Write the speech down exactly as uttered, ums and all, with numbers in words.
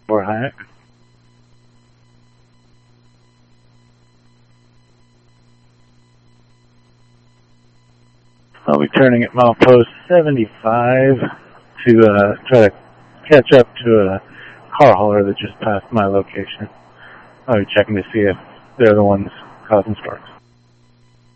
Or Hyatt. I'll be turning at milepost seventy-five to uh, try to catch up to a car hauler that just passed my location. I'll be checking to see if they're the ones causing sparks.